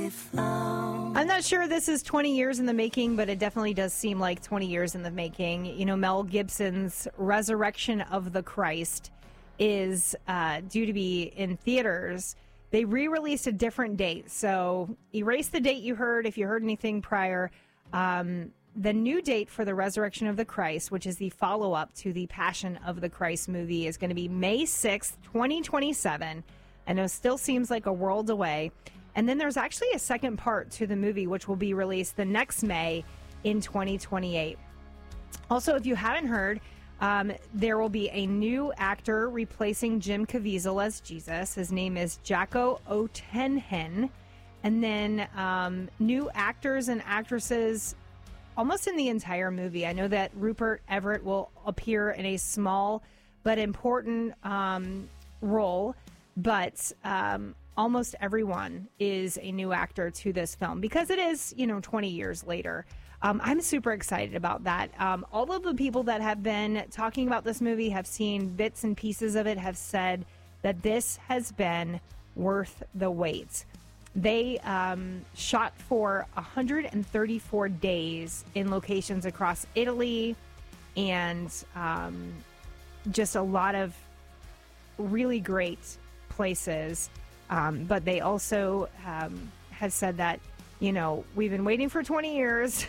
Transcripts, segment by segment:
I'm not sure this is 20 years in the making, but it definitely does seem like 20 years in the making. You know, Mel Gibson's Resurrection of the Christ is due to be in theaters. They re-released a different date, so erase the date you heard if you heard anything prior. The new date for the Resurrection of the Christ, which is the follow-up to the Passion of the Christ movie, is going to be May 6th, 2027. I know it still seems like a world away. And then there's actually a second part to the movie, which will be released the next May in 2028. Also, if you haven't heard, there will be a new actor replacing Jim Caviezel as Jesus. His name is Jacko Otenhen. And then new actors and actresses almost in the entire movie. I know that Rupert Everett will appear in a small but important role, but almost everyone is a new actor to this film because it is, 20 years later. I'm super excited about that. All of the people that have been talking about this movie, have seen bits and pieces of it, have said that this has been worth the wait. They shot for 134 days in locations across Italy and just a lot of really great places. But they also have said that, we've been waiting for 20 years.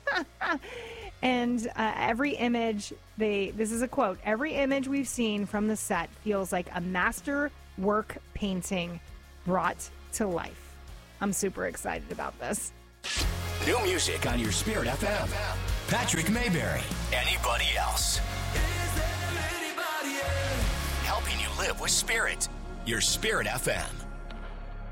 And every image, this is a quote, every image we've seen from the set feels like a master work painting brought to life. I'm super excited about this. New music on your Spirit FM. Patrick Mayberry. Anybody else? Is there anybody else? Helping you live with Spirit. Your Spirit FM.